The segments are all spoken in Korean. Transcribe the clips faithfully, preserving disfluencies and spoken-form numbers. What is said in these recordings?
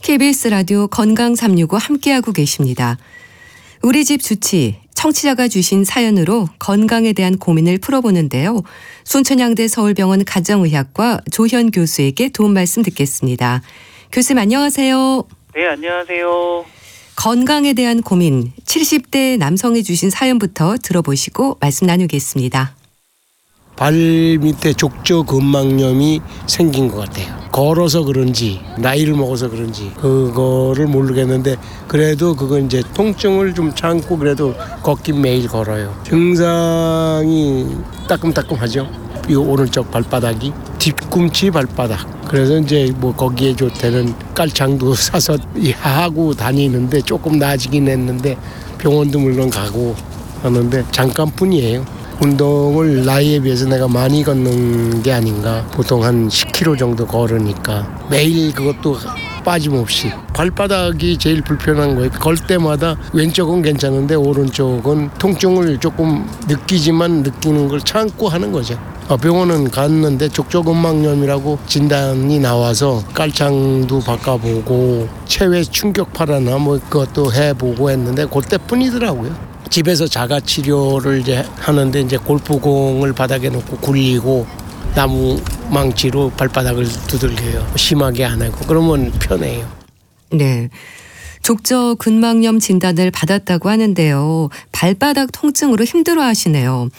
케이비에스 라디오 건강 삼육오 함께하고 계십니다. 우리 집 주치, 청취자가 주신 사연으로 건강에 대한 고민을 풀어보는데요. 순천향대 서울병원 가정의학과 조현 교수에게 도움 말씀 듣겠습니다. 교수님 안녕하세요. 네, 안녕하세요. 건강에 대한 고민, 칠십 대 남성이 주신 사연부터 들어보시고 말씀 나누겠습니다. 발 밑에 족저근막염이 생긴 것 같아요. 걸어서 그런지 나이를 먹어서 그런지 그거를 모르겠는데 그래도 그건 이제 통증을 좀 참고 그래도 걷긴 매일 걸어요. 증상이 따끔따끔하죠. 이 오른쪽 발바닥이 뒤꿈치 발바닥. 그래서 이제 뭐 거기에 좋다는 깔창도 사서 하고 다니는데 조금 나아지긴 했는데 병원도 물론 가고 하는데 잠깐뿐이에요. 운동을 나이에 비해서 내가 많이 걷는 게 아닌가. 보통 한 십 킬로미터 정도 걸으니까 매일 그것도 빠짐없이. 발바닥이 제일 불편한 거예요. 걸 때마다 왼쪽은 괜찮은데 오른쪽은 통증을 조금 느끼지만 느끼는 걸 참고 하는 거죠. 병원은 갔는데 족저근막염이라고 진단이 나와서 깔창도 바꿔보고 체외 충격파라나 뭐 그것도 해보고 했는데 그때뿐이더라고요. 집에서 자가 치료를 이제 하는데 이제 골프공을 바닥에 놓고 굴리고 나무 망치로 발바닥을 두들겨요. 심하게 안 하고 그러면 편해요. 네. 족저근막염 진단을 받았다고 하는데요. 발바닥 통증으로 힘들어하시네요.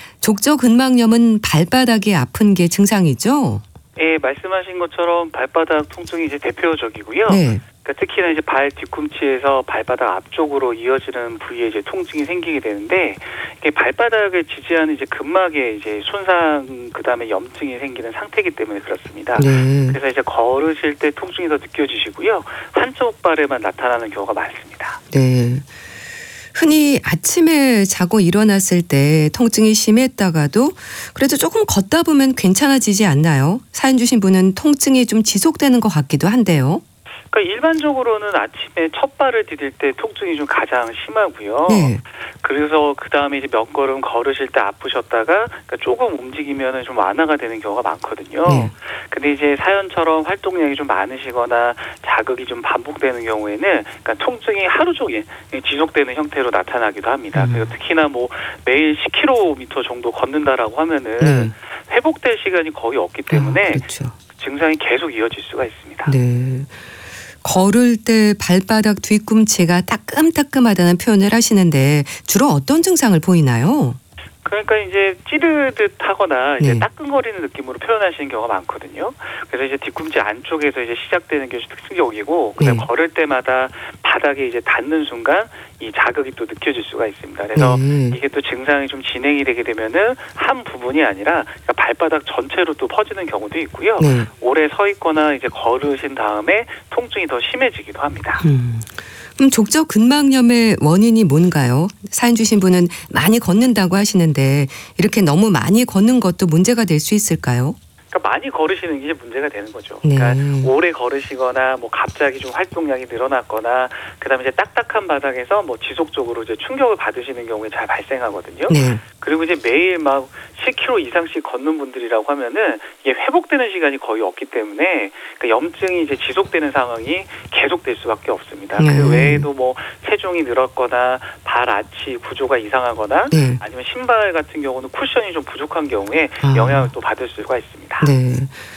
족저근막염은 발바닥이 아픈 게 증상이죠? 예, 말씀하신 것처럼 발바닥 통증이 이제 대표적이고요. 네. 그러니까 특히나 이제 발 뒤꿈치에서 발바닥 앞쪽으로 이어지는 부위에 이제 통증이 생기게 되는데 이게 발바닥을 지지하는 이제 근막에 이제 손상 그다음에 염증이 생기는 상태이기 때문에 그렇습니다. 네. 그래서 이제 걸으실 때 통증이 더 느껴지시고요. 한쪽 발에만 나타나는 경우가 많습니다. 네. 흔히 아침에 자고 일어났을 때 통증이 심했다가도 그래도 조금 걷다 보면 괜찮아지지 않나요? 사연 주신 분은 통증이 좀 지속되는 것 같기도 한데요. 그러니까 일반적으로는 아침에 첫 발을 디딜 때 통증이 좀 가장 심하고요. 네. 그래서 그 다음에 이제 몇 걸음 걸으실 때 아프셨다가 그러니까 조금 움직이면은 좀 완화가 되는 경우가 많거든요. 네. 근데 이제 사연처럼 활동량이 좀 많으시거나 자극이 좀 반복되는 경우에는 그러니까 통증이 하루 종일 지속되는 형태로 나타나기도 합니다. 음. 그래서 특히나 뭐 매일 십 킬로미터 정도 걷는다라고 하면은 네. 회복될 시간이 거의 없기 때문에 아, 그렇죠. 증상이 계속 이어질 수가 있습니다. 네. 걸을 때 발바닥 뒤꿈치가 따끔따끔하다는 표현을 하시는데 주로 어떤 증상을 보이나요? 그러니까 이제 찌르듯 하거나 이제 네. 따끔거리는 느낌으로 표현하시는 경우가 많거든요. 그래서 이제 뒤꿈치 안쪽에서 이제 시작되는 것이 특징적이고, 그다음 네. 걸을 때마다 바닥에 이제 닿는 순간 이 자극이 또 느껴질 수가 있습니다. 그래서 네. 이게 또 증상이 좀 진행이 되게 되면은 한 부분이 아니라 그러니까 발바닥 전체로 또 퍼지는 경우도 있고요. 네. 오래 서 있거나 이제 걸으신 다음에 통증이 더 심해지기도 합니다. 음. 그럼 족저근막염의 원인이 뭔가요? 사연 주신 분은 많이 걷는다고 하시는데 이렇게 너무 많이 걷는 것도 문제가 될 수 있을까요? 그러니까 많이 걸으시는 게 문제가 되는 거죠. 그러니까 네. 오래 걸으시거나 뭐 갑자기 좀 활동량이 늘어났거나 그다음에 이제 딱딱한 바닥에서 뭐 지속적으로 이제 충격을 받으시는 경우에 잘 발생하거든요. 네. 그리고 이제 매일 막 십 킬로미터 이상씩 걷는 분들이라고 하면은 이게 회복되는 시간이 거의 없기 때문에 그러니까 염증이 이제 지속되는 상황이 계속될 수밖에 없습니다. 네. 그 외에도 뭐 체중이 늘었거나 발 아치 구조가 이상하거나 네. 아니면 신발 같은 경우는 쿠션이 좀 부족한 경우에 아. 영향을 또 받을 수가 있습니다. 네.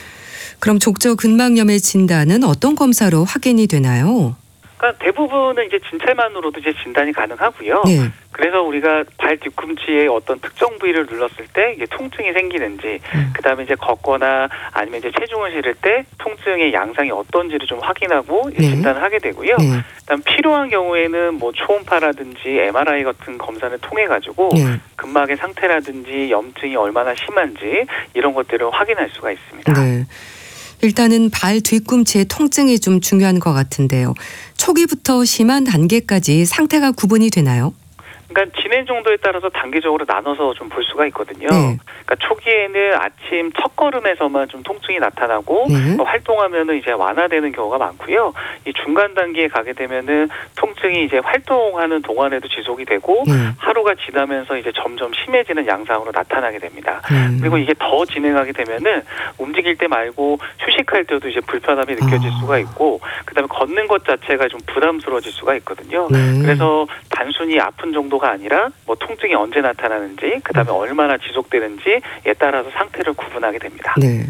그럼 족저근막염의 진단은 어떤 검사로 확인이 되나요? 그러니까 대부분은 이제 진찰만으로도 이제 진단이 가능하고요. 네. 그래서 우리가 발 뒤꿈치에 어떤 특정 부위를 눌렀을 때 이게 통증이 생기는지, 음. 그다음에 이제 걷거나 아니면 이제 체중을 실을 때 통증의 양상이 어떤지를 좀 확인하고 이제 네. 진단을 하게 되고요. 네. 그다음 필요한 경우에는 뭐 초음파라든지 엠알아이 같은 검사를 통해 가지고 네. 근막의 상태라든지 염증이 얼마나 심한지 이런 것들을 확인할 수가 있습니다. 네. 일단은 발 뒤꿈치의 통증이 좀 중요한 것 같은데요. 초기부터 심한 단계까지 상태가 구분이 되나요? 그러니까 진행 정도에 따라서 단계적으로 나눠서 좀 볼 수가 있거든요. 네. 그러니까 초기에는 아침 첫 걸음에서만 좀 통증이 나타나고 네. 또 활동하면은 이제 완화되는 경우가 많고요. 이 중간 단계에 가게 되면은 통증이 이제 활동하는 동안에도 지속이 되고 네. 하루가 지나면서 이제 점점 심해지는 양상으로 나타나게 됩니다. 음. 그리고 이게 더 진행하게 되면은 움직일 때 말고 휴식할 때도 이제 불편함이 느껴질 아. 수가 있고, 그다음에 걷는 것 자체가 좀 부담스러워질 수가 있거든요. 네. 그래서 단순히 아픈 정도가 아니라 뭐 통증이 언제 나타나는지, 그다음에 얼마나 지속되는지에 따라서 상태를 구분하게 됩니다. 네.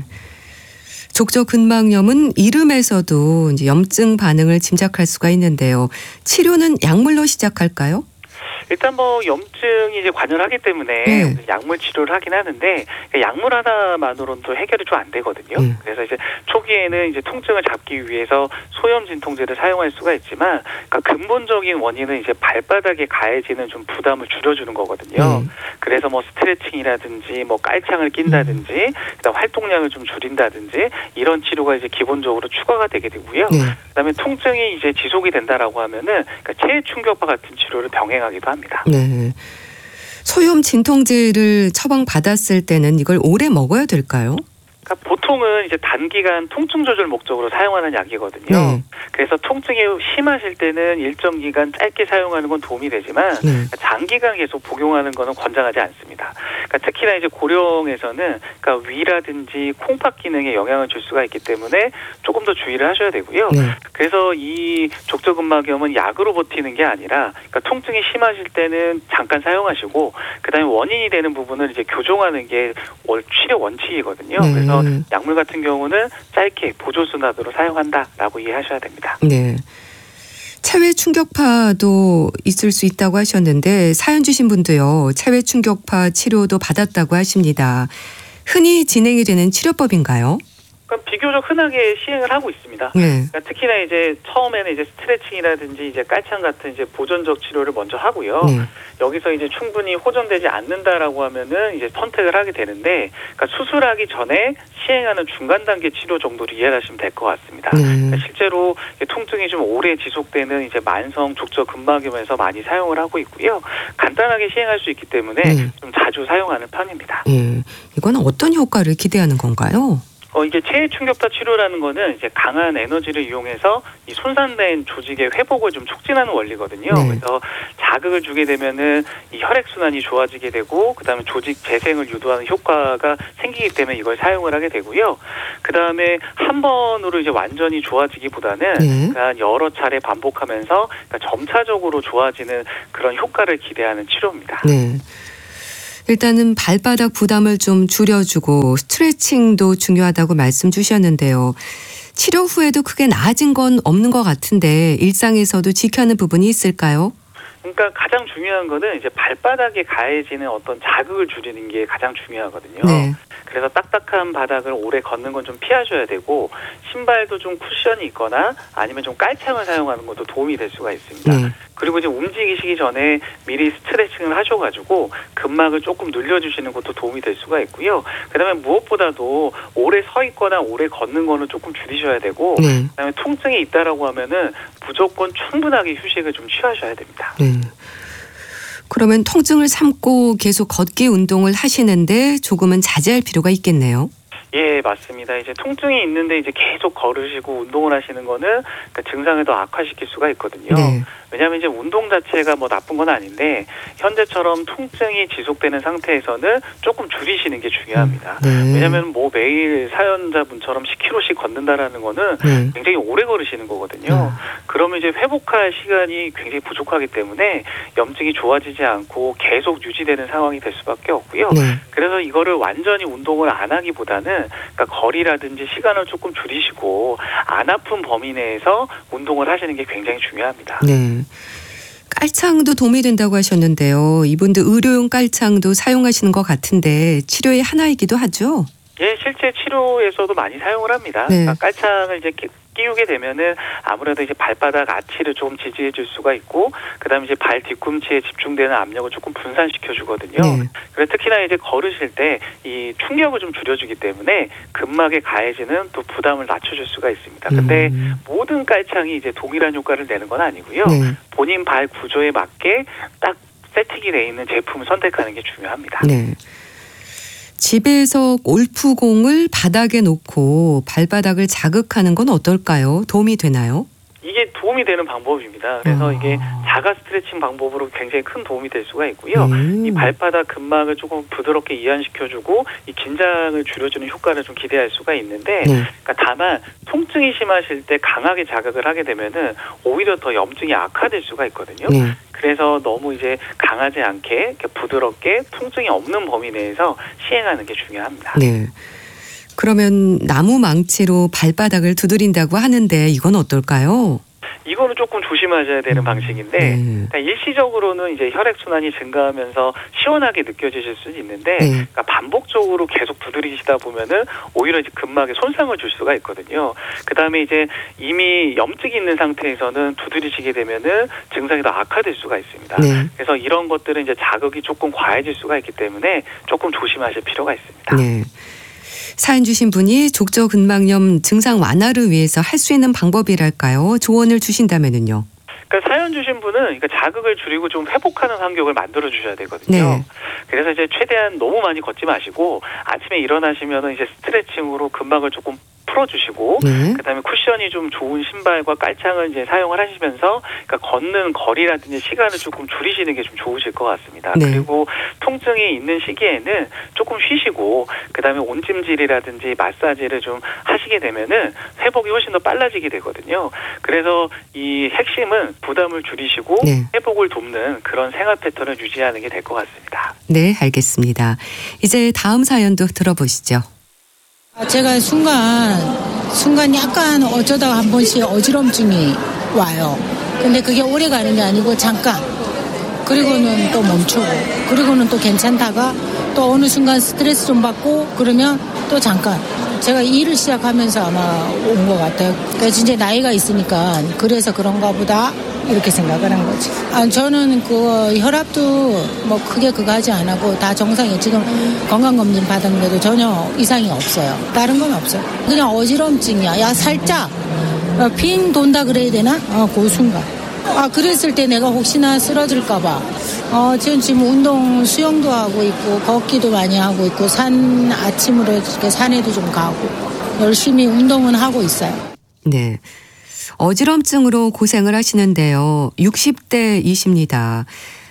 족저근막염은 이름에서도 이제 염증 반응을 짐작할 수가 있는데요. 치료는 약물로 시작할까요? 일단 뭐 염증이 이제 관여하기 때문에 네. 약물 치료를 하긴 하는데 약물 하나만으로는 또 해결이 좀 안 되거든요. 네. 그래서 이제 초기에는 이제 통증을 잡기 위해서 소염 진통제를 사용할 수가 있지만, 그러니까 근본적인 원인은 이제 발바닥에 가해지는 좀 부담을 줄여주는 거거든요. 네. 그래서 뭐 스트레칭이라든지 뭐 깔창을 낀다든지 음. 그다음 활동량을 좀 줄인다든지 이런 치료가 이제 기본적으로 추가가 되게 되고요. 네. 그다음에 통증이 이제 지속이 된다라고 하면은 그러니까 체해 충격파 같은 치료를 병행하기도 합니다. 네. 소염 진통제를 처방받았을 때는 이걸 오래 먹어야 될까요? 그러니까 보통은 이제 단기간 통증 조절 목적으로 사용하는 약이거든요. 네. 그래서 통증이 심하실 때는 일정 기간 짧게 사용하는 건 도움이 되지만 네. 장기간 계속 복용하는 거는 권장하지 않습니다. 그러니까 특히나 이제 고령에서는 그러니까 위라든지 콩팥 기능에 영향을 줄 수가 있기 때문에 조금 더 주의를 하셔야 되고요. 네. 그래서 이 족저근막염은 약으로 버티는 게 아니라, 그러니까 통증이 심하실 때는 잠깐 사용하시고 그다음에 원인이 되는 부분을 이제 교정하는 게 치료 원칙이거든요. 네. 그래서 약물 같은 경우는 짧게 보조 순환으로 사용한다라고 이해하셔야 됩니다. 네. 체외 충격파도 있을 수 있다고 하셨는데 사연 주신 분도요. 체외 충격파 치료도 받았다고 하십니다. 흔히 진행이 되는 치료법인가요? 그럼 비교적 흔하게 시행을 하고 있습니다. 네. 그러니까 특히나 이제 처음에는 이제 스트레칭이라든지 이제 깔창 같은 이제 보존적 치료를 먼저 하고요. 네. 여기서 이제 충분히 호전되지 않는다라고 하면은 이제 선택을 하게 되는데, 그러니까 수술하기 전에 시행하는 중간 단계 치료 정도로 이해하시면 될 것 같습니다. 네. 그러니까 실제로 통증이 좀 오래 지속되는 이제 만성 족저근막염에서 많이 사용을 하고 있고요. 간단하게 시행할 수 있기 때문에 네. 좀 자주 사용하는 편입니다. 네. 이건 어떤 효과를 기대하는 건가요? 어, 이게 체해 충격파 치료라는 거는 이제 강한 에너지를 이용해서 이 손상된 조직의 회복을 좀 촉진하는 원리거든요. 네. 그래서 자극을 주게 되면은 이 혈액 순환이 좋아지게 되고, 그다음에 조직 재생을 유도하는 효과가 생기기 때문에 이걸 사용을 하게 되고요. 그다음에 한 번으로 이제 완전히 좋아지기보다는 네. 그러니까 여러 차례 반복하면서 그러니까 점차적으로 좋아지는 그런 효과를 기대하는 치료입니다. 네. 일단은 발바닥 부담을 좀 줄여주고 스트레칭도 중요하다고 말씀 주셨는데요. 치료 후에도 크게 나아진 건 없는 것 같은데 일상에서도 지켜야 하는 부분이 있을까요? 그러니까 가장 중요한 거는 이제 발바닥에 가해지는 어떤 자극을 줄이는 게 가장 중요하거든요. 네. 그래서 딱딱한 바닥을 오래 걷는 건 좀 피하셔야 되고, 신발도 좀 쿠션이 있거나 아니면 좀 깔창을 사용하는 것도 도움이 될 수가 있습니다. 네. 그리고 이제 움직이시기 전에 미리 스트레칭을 하셔가지고 근막을 조금 늘려주시는 것도 도움이 될 수가 있고요. 그다음에 무엇보다도 오래 서 있거나 오래 걷는 거는 조금 줄이셔야 되고, 네. 그다음에 통증이 있다라고 하면은 무조건 충분하게 휴식을 좀 취하셔야 됩니다. 네. 그러면 통증을 참고 계속 걷기 운동을 하시는데 조금은 자제할 필요가 있겠네요. 예, 맞습니다. 이제 통증이 있는데 이제 계속 걸으시고 운동을 하시는 거는 그러니까 증상을 더 악화시킬 수가 있거든요. 네. 왜냐하면 이제 운동 자체가 뭐 나쁜 건 아닌데 현재처럼 통증이 지속되는 상태에서는 조금 줄이시는 게 중요합니다. 네. 왜냐하면 뭐 매일 사연자분처럼 십 킬로미터씩 걷는다라는 거는 네. 굉장히 오래 걸으시는 거거든요. 네. 그러면 이제 회복할 시간이 굉장히 부족하기 때문에 염증이 좋아지지 않고 계속 유지되는 상황이 될 수밖에 없고요. 네. 그래서 이거를 완전히 운동을 안 하기보다는 그러니까 거리라든지 시간을 조금 줄이시고 안 아픈 범위 내에서 운동을 하시는 게 굉장히 중요합니다. 네. 깔창도 도움이 된다고 하셨는데요. 이분도 의료용 깔창도 사용하시는 것 같은데 치료의 하나이기도 하죠? 예, 실제 치료에서도 많이 사용을 합니다. 네. 그러니까 깔창을 이제 끼, 끼우게 되면은 아무래도 이제 발바닥 아치를 좀 지지해 줄 수가 있고, 그다음에 이제 발 뒤꿈치에 집중되는 압력을 조금 분산시켜 주거든요. 네. 그래서 특히나 이제 걸으실 때 이 충격을 좀 줄여주기 때문에 근막에 가해지는 또 부담을 낮춰줄 수가 있습니다. 근데 음. 모든 깔창이 이제 동일한 효과를 내는 건 아니고요. 네. 본인 발 구조에 맞게 딱 세팅이 돼 있는 제품을 선택하는 게 중요합니다. 네. 집에서 골프공을 바닥에 놓고 발바닥을 자극하는 건 어떨까요? 도움이 되나요? 이게 도움이 되는 방법입니다. 그래서 어. 이게 자가 스트레칭 방법으로 굉장히 큰 도움이 될 수가 있고요. 음. 이 발바닥 근막을 조금 부드럽게 이완시켜주고 이 긴장을 줄여주는 효과를 좀 기대할 수가 있는데, 네. 그러니까 다만 통증이 심하실 때 강하게 자극을 하게 되면은 오히려 더 염증이 악화될 수가 있거든요. 네. 그래서 너무 이제 강하지 않게 이렇게 부드럽게 통증이 없는 범위 내에서 시행하는 게 중요합니다. 네. 그러면 나무 망치로 발바닥을 두드린다고 하는데 이건 어떨까요? 이거는 조금 조심하셔야 되는 음, 방식인데, 네. 그러니까 일시적으로는 이제 혈액 순환이 증가하면서 시원하게 느껴지실 수는 있는데, 네. 그러니까 반복적으로 계속 두드리시다 보면은 오히려 이제 근막에 손상을 줄 수가 있거든요. 그 다음에 이제 이미 염증이 있는 상태에서는 두드리시게 되면은 증상이 더 악화될 수가 있습니다. 네. 그래서 이런 것들은 이제 자극이 조금 과해질 수가 있기 때문에 조금 조심하실 필요가 있습니다. 네. 사연 주신 분이 족저근막염 증상 완화를 위해서 할 수 있는 방법이랄까요? 조언을 주신다면은요. 그러니까 사연 주신 분은 그러니까 자극을 줄이고 좀 회복하는 환경을 만들어 주셔야 되거든요. 네. 그래서 이제 최대한 너무 많이 걷지 마시고 아침에 일어나시면은 이제 스트레칭으로 근막을 조금 풀어주시고, 네. 그다음에 쿠션이 좀 좋은 신발과 깔창을 이제 사용을 하시면서, 그러니까 걷는 거리라든지 시간을 조금 줄이시는 게 좀 좋으실 것 같습니다. 네. 그리고 통증이 있는 시기에는 조금 쉬시고, 그다음에 온찜질이라든지 마사지를 좀 하시게 되면은 회복이 훨씬 더 빨라지게 되거든요. 그래서 이 핵심은 부담을 줄이시고 네. 회복을 돕는 그런 생활 패턴을 유지하는 게 될 것 같습니다. 네, 알겠습니다. 이제 다음 사연도 들어보시죠. 제가 순간 순간 약간 어쩌다가 한 번씩 어지럼증이 와요. 근데 그게 오래 가는 게 아니고 잠깐, 그리고는 또 멈추고, 그리고는 또 괜찮다가 또 어느 순간 스트레스 좀 받고 그러면 또 잠깐. 제가 일을 시작하면서 아마 온 것 같아요. 그러니까 진짜 나이가 있으니까 그래서 그런가 보다 이렇게 생각을 한 거지. 아, 저는 그 혈압도 뭐 크게 그거 하지 안 하고 다 정상이에요. 지금 건강검진 받았는데도 전혀 이상이 없어요. 다른 건 없어요. 그냥 어지럼증이야. 야, 살짝 어, 핑 돈다 그래야 되나? 어, 그 순간. 아, 그랬을 때 내가 혹시나 쓰러질까봐. 어, 지금, 지금 운동 수영도 하고 있고, 걷기도 많이 하고 있고, 산, 아침으로 이렇게 산에도 좀 가고, 열심히 운동은 하고 있어요. 네. 어지럼증으로 고생을 하시는데요. 육십 대이십니다.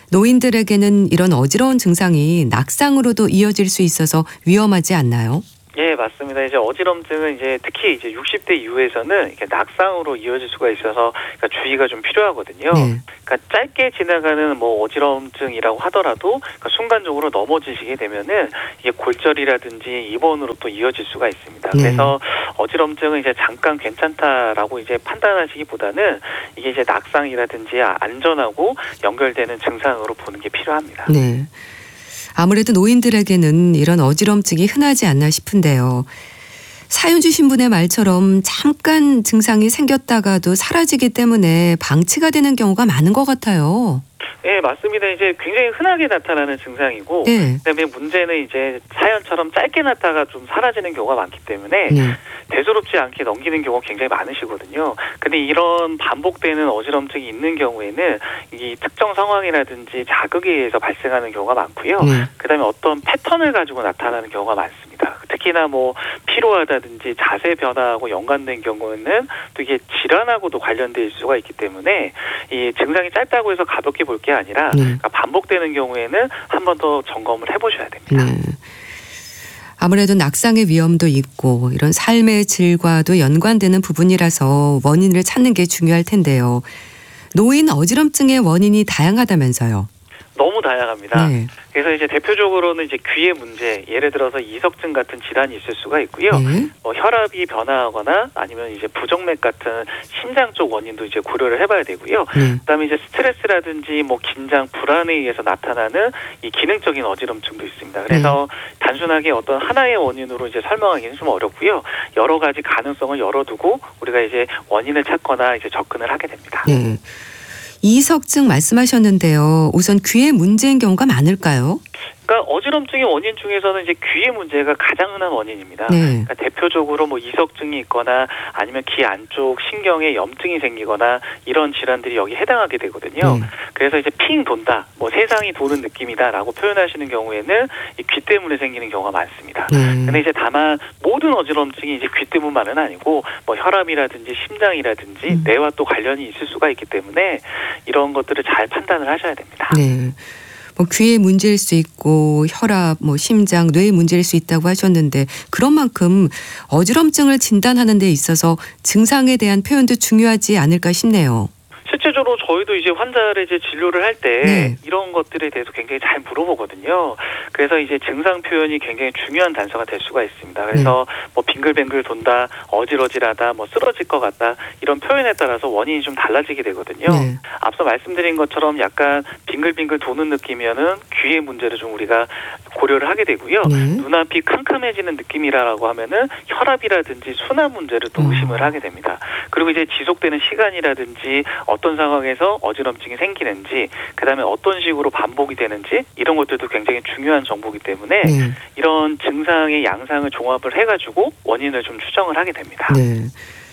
노인들에게는 이런 어지러운 증상이 낙상으로도 이어질 수 있어서 위험하지 않나요? 예, 맞습니다. 이제 어지럼증은 이제 특히 이제 육십 대 이후에서는 이렇게 낙상으로 이어질 수가 있어서 그러니까 주의가 좀 필요하거든요. 네. 그러니까 짧게 지나가는 뭐 어지럼증이라고 하더라도 그러니까 순간적으로 넘어지시게 되면은 이게 골절이라든지 입원으로 또 이어질 수가 있습니다. 네. 그래서 어지럼증은 이제 잠깐 괜찮다라고 이제 판단하시기보다는 이게 이제 낙상이라든지 안전하고 연결되는 증상으로 보는 게 필요합니다. 네. 아무래도 노인들에게는 이런 어지럼증이 흔하지 않나 싶은데요. 사연 주신 분의 말처럼 잠깐 증상이 생겼다가도 사라지기 때문에 방치가 되는 경우가 많은 것 같아요. 네, 맞습니다. 이제 굉장히 흔하게 나타나는 증상이고, 네. 그다음에 문제는 이제 사연처럼 짧게 나타가 좀 사라지는 경우가 많기 때문에 네. 대수롭지 않게 넘기는 경우가 굉장히 많으시거든요. 근데 이런 반복되는 어지럼증이 있는 경우에는 이 특정 상황이라든지 자극에 의해서 발생하는 경우가 많고요. 네. 그다음에 어떤 패턴을 가지고 나타나는 경우가 많습니다. 특히나 뭐 피로하다든지 자세 변화하고 연관된 경우에는 또 이게 질환하고도 관련될 수가 있기 때문에 이 증상이 짧다고 해서 가볍게 볼 게 아니라 네. 그러니까 반복되는 경우에는 한 번 더 점검을 해보셔야 됩니다. 네. 아무래도 낙상의 위험도 있고 이런 삶의 질과도 연관되는 부분이라서 원인을 찾는 게 중요할 텐데요. 노인 어지럼증의 원인이 다양하다면서요. 너무 다양합니다. 네. 그래서 이제 대표적으로는 이제 귀의 문제, 예를 들어서 이석증 같은 질환이 있을 수가 있고요. 네. 어, 혈압이 변화하거나 아니면 이제 부정맥 같은 심장 쪽 원인도 이제 고려를 해봐야 되고요. 네. 그다음에 이제 스트레스라든지 뭐 긴장, 불안에 의해서 나타나는 이 기능적인 어지럼증도 있습니다. 그래서 네. 단순하게 어떤 하나의 원인으로 이제 설명하기는 좀 어렵고요. 여러 가지 가능성을 열어두고 우리가 이제 원인을 찾거나 이제 접근을 하게 됩니다. 네. 이석증 말씀하셨는데요. 우선 귀에 문제인 경우가 많을까요? 그러니까 어지럼증의 원인 중에서는 이제 귀의 문제가 가장 흔한 원인입니다. 네. 그러니까 대표적으로 뭐 이석증이 있거나 아니면 귀 안쪽 신경에 염증이 생기거나 이런 질환들이 여기 해당하게 되거든요. 네. 그래서 이제 핑 돈다, 뭐 세상이 도는 느낌이다라고 표현하시는 경우에는 이 귀 때문에 생기는 경우가 많습니다. 네. 근데 이제 다만 모든 어지럼증이 이제 귀 때문만은 아니고 뭐 혈압이라든지 심장이라든지 음. 뇌와 또 관련이 있을 수가 있기 때문에 이런 것들을 잘 판단을 하셔야 됩니다. 네. 뭐 귀의 문제일 수 있고 혈압, 뭐 심장, 뇌의 문제일 수 있다고 하셨는데 그런 만큼 어지럼증을 진단하는 데 있어서 증상에 대한 표현도 중요하지 않을까 싶네요. 실제적으로 저희도 이제 환자를 이제 진료를 할 때 네. 이런 것들에 대해서 굉장히 잘 물어보거든요. 그래서 이제 증상 표현이 굉장히 중요한 단서가 될 수가 있습니다. 그래서 네. 뭐 빙글빙글 돈다, 어질어질하다, 뭐 쓰러질 것 같다 이런 표현에 따라서 원인이 좀 달라지게 되거든요. 네. 앞서 말씀드린 것처럼 약간 빙글빙글 도는 느낌이면은 귀의 문제를 좀 우리가 고려를 하게 되고요. 네. 눈앞이 캄캄해지는 느낌이라고 하면은 혈압이라든지 순환 문제를 또 음. 의심을 하게 됩니다. 그리고 이제 지속되는 시간이라든지 어떤 상황에서 어지럼증이 생기는지, 그다음에 어떤 식으로 반복이 되는지 이런 것들도 굉장히 중요한 정보이기 때문에 네. 이런 증상의 양상을 종합을 해가지고 원인을 좀 추정을 하게 됩니다. 네.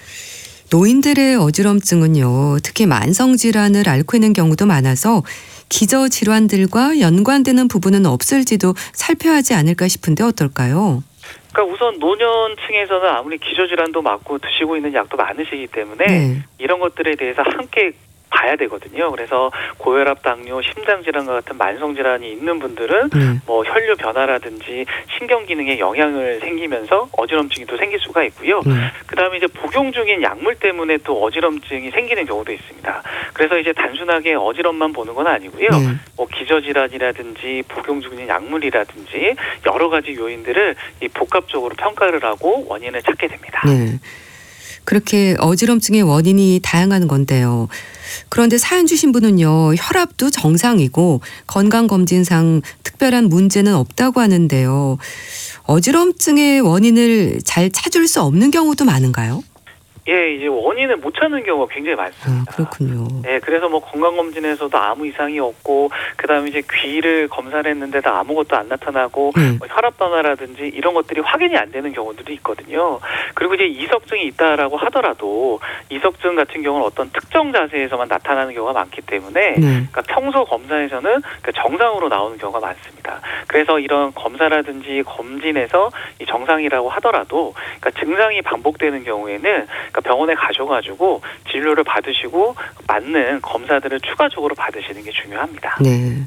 노인들의 어지럼증은요, 특히 만성 질환을 앓고 있는 경우도 많아서 기저 질환들과 연관되는 부분은 없을지도 살펴야 하지 않을까 싶은데 어떨까요? 그러니까 우선 노년층에서는 아무리 기저질환도 맞고 드시고 있는 약도 많으시기 때문에 네. 이런 것들에 대해서 함께 봐야 되거든요. 그래서 고혈압, 당뇨, 심장질환과 같은 만성질환이 있는 분들은 네. 뭐 혈류 변화라든지 신경 기능에 영향을 생기면서 어지럼증이 또 생길 수가 있고요. 네. 그다음에 이제 복용 중인 약물 때문에 또 어지럼증이 생기는 경우도 있습니다. 그래서 이제 단순하게 어지럼만 보는 건 아니고요. 네. 뭐 기저질환이라든지 복용 중인 약물이라든지 여러 가지 요인들을 이 복합적으로 평가를 하고 원인을 찾게 됩니다. 네. 그렇게 어지럼증의 원인이 다양한 건데요. 그런데 사연 주신 분은요, 혈압도 정상이고 건강검진상 특별한 문제는 없다고 하는데요. 어지럼증의 원인을 잘 찾을 수 없는 경우도 많은가요? 예, 이제 원인을 못 찾는 경우가 굉장히 많습니다. 아, 그렇군요. 네, 그래서 뭐 건강검진에서도 아무 이상이 없고, 그 다음에 이제 귀를 검사를 했는데도 아무것도 안 나타나고, 네. 뭐 혈압 변화라든지 이런 것들이 확인이 안 되는 경우들이 있거든요. 그리고 이제 이석증이 있다라고 하더라도 이석증 같은 경우는 어떤 특정 자세에서만 나타나는 경우가 많기 때문에, 네. 그러니까 평소 검사에서는 정상으로 나오는 경우가 많습니다. 그래서 이런 검사라든지 검진에서 이 정상이라고 하더라도, 그러니까 증상이 반복되는 경우에는 그러니까 병원에 가셔가지고 진료를 받으시고 맞는 검사들을 추가적으로 받으시는 게 중요합니다. 네.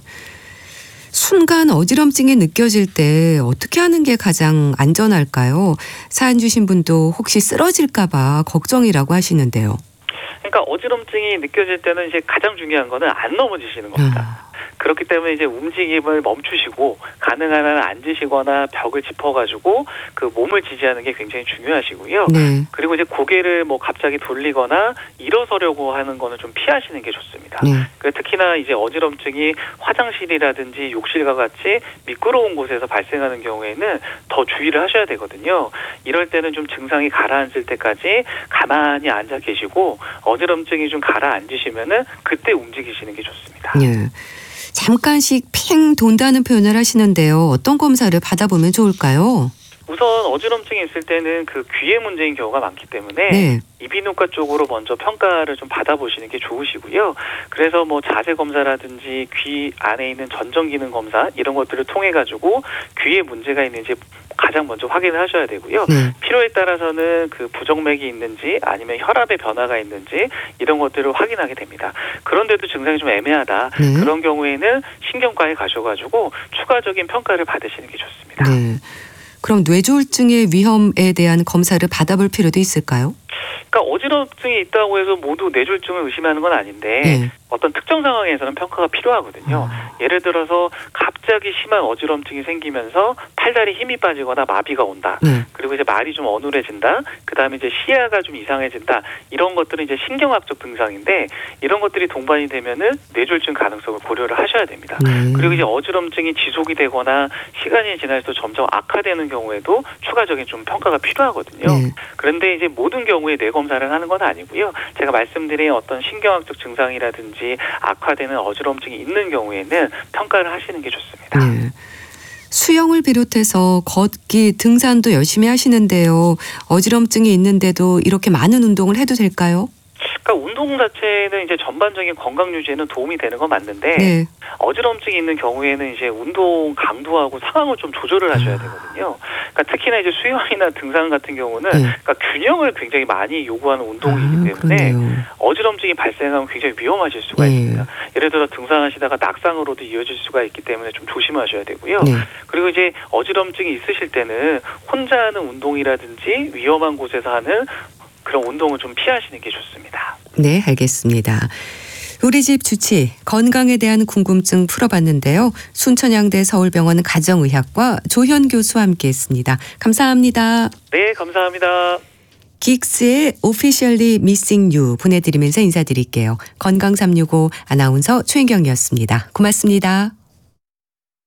순간 어지럼증이 느껴질 때 어떻게 하는 게 가장 안전할까요? 사연 주신 분도 혹시 쓰러질까 봐 걱정이라고 하시는데요. 그러니까 어지럼증이 느껴질 때는 이제 가장 중요한 거는 안 넘어지시는 겁니다. 아. 그렇기 때문에 이제 움직임을 멈추시고 가능한 한 앉으시거나 벽을 짚어가지고 그 몸을 지지하는 게 굉장히 중요하시고요. 네. 그리고 이제 고개를 뭐 갑자기 돌리거나 일어서려고 하는 거는 좀 피하시는 게 좋습니다. 네. 그 특히나 이제 어지럼증이 화장실이라든지 욕실과 같이 미끄러운 곳에서 발생하는 경우에는 더 주의를 하셔야 되거든요. 이럴 때는 좀 증상이 가라앉을 때까지 가만히 앉아 계시고 어지럼증이 좀 가라앉으시면은 그때 움직이시는 게 좋습니다. 네. 잠깐씩 핑 돈다는 표현을 하시는데요. 어떤 검사를 받아보면 좋을까요? 우선 어지럼증이 있을 때는 그 귀의 문제인 경우가 많기 때문에 네. 이비인후과 쪽으로 먼저 평가를 좀 받아보시는 게 좋으시고요. 그래서 뭐 자세 검사라든지 귀 안에 있는 전정 기능 검사 이런 것들을 통해 가지고 귀에 문제가 있는지 가장 먼저 확인을 하셔야 되고요. 네. 필요에 따라서는 그 부정맥이 있는지 아니면 혈압의 변화가 있는지 이런 것들을 확인하게 됩니다. 그런데도 증상이 좀 애매하다. 네. 그런 경우에는 신경과에 가셔가지고 추가적인 평가를 받으시는 게 좋습니다. 네. 그럼 뇌졸중의 위험에 대한 검사를 받아볼 필요도 있을까요? 그러니까 어지럼증이 있다고 해서 모두 뇌졸중을 의심하는 건 아닌데 네. 어떤 특정 상황에서는 평가가 필요하거든요. 아. 예를 들어서 갑자기 심한 어지럼증이 생기면서 팔다리 힘이 빠지거나 마비가 온다. 네. 그리고 이제 말이 좀 어눌해진다. 그다음에 이제 시야가 좀 이상해진다. 이런 것들은 이제 신경학적 증상인데 이런 것들이 동반이 되면은 뇌졸중 가능성을 고려를 하셔야 됩니다. 네. 그리고 이제 어지럼증이 지속이 되거나 시간이 지날수록 점점 악화되는 경우에도 추가적인 좀 평가가 필요하거든요. 네. 그런데 이제 모든 경우에 뇌 검사를 하는 건 아니고요. 제가 말씀드린 어떤 신경학적 증상이라든지 악화되는 어지럼증이 있는 경우에는 평가를 하시는 게 좋습니다. 네. 수영을 비롯해서 걷기, 등산도 열심히 하시는데요. 어지럼증이 있는데도 이렇게 많은 운동을 해도 될까요? 그러니까 운동 자체는 이제 전반적인 건강 유지에는 도움이 되는 건 맞는데 네. 어지럼증이 있는 경우에는 이제 운동 강도하고 상황을 좀 조절을 하셔야 되거든요. 그러니까 특히나 이제 수영이나 등산 같은 경우는 네. 그러니까 균형을 굉장히 많이 요구하는 운동이기 아, 때문에 그러네요. 어지럼증이 발생하면 굉장히 위험하실 수가 네. 있습니다. 예를 들어 등산하시다가 낙상으로도 이어질 수가 있기 때문에 좀 조심하셔야 되고요. 네. 그리고 이제 어지럼증이 있으실 때는 혼자 하는 운동이라든지 위험한 곳에서 하는 그런 운동을 좀 피하시는 게 좋습니다. 네, 알겠습니다. 우리 집 주치 건강에 대한 궁금증 풀어봤는데요. 순천향대 서울병원 가정의학과 조현 교수와 함께했습니다. 감사합니다. 네, 감사합니다. 긱스의 Officially Missing You 보내드리면서 인사드릴게요. 건강 삼육오 아나운서 최인경이었습니다. 고맙습니다.